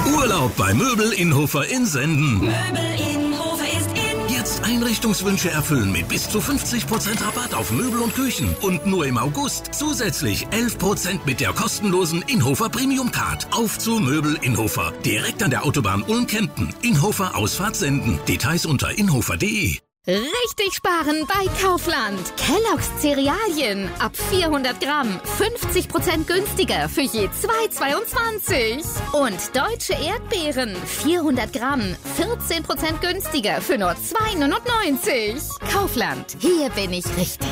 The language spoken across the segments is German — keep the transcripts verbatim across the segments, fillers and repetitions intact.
Urlaub bei Möbel Inhofer in Senden. Möbel Inhofer ist in. Jetzt Einrichtungswünsche erfüllen mit bis zu fünfzig Prozent Rabatt auf Möbel und Küchen. Und nur im August zusätzlich elf Prozent mit der kostenlosen Inhofer Premium Card. Auf zu Möbel Inhofer. Direkt an der Autobahn Ulm-Kempten. Inhofer Ausfahrt Senden. Details unter inhofer punkt de. Richtig sparen bei Kaufland. Kellogg's Cerealien ab vierhundert Gramm fünfzig Prozent günstiger für je zwei Euro zweiundzwanzig. Und deutsche Erdbeeren vierhundert Gramm vierzehn Prozent günstiger für nur zwei Euro neunundneunzig. Kaufland, hier bin ich richtig.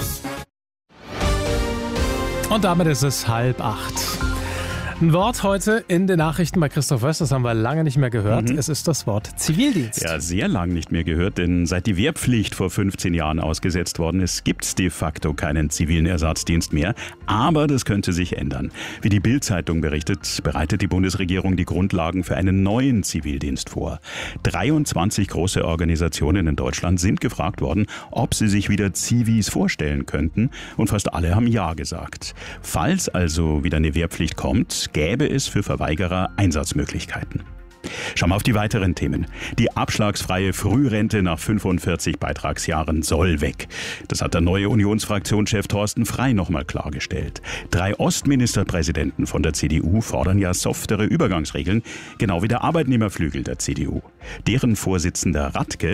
Und damit ist es halb acht. Ein Wort heute in den Nachrichten bei Christoph Wöst, das haben wir lange nicht mehr gehört. Mhm. Es ist das Wort Zivildienst. Ja, sehr lang nicht mehr gehört, denn seit die Wehrpflicht vor fünfzehn Jahren ausgesetzt worden ist, gibt es de facto keinen zivilen Ersatzdienst mehr. Aber das könnte sich ändern. Wie die Bild-Zeitung berichtet, bereitet die Bundesregierung die Grundlagen für einen neuen Zivildienst vor. dreiundzwanzig große Organisationen in Deutschland sind gefragt worden, ob sie sich wieder Zivis vorstellen könnten. Und fast alle haben Ja gesagt. Falls also wieder eine Wehrpflicht kommt, gäbe es für Verweigerer Einsatzmöglichkeiten. Schauen wir auf die weiteren Themen. Die abschlagsfreie Frührente nach fünfundvierzig Beitragsjahren soll weg. Das hat der neue Unionsfraktionschef Thorsten Frey nochmal klargestellt. Drei Ostministerpräsidenten von der C D U fordern ja softere Übergangsregeln, genau wie der Arbeitnehmerflügel der C D U. Deren Vorsitzender Radke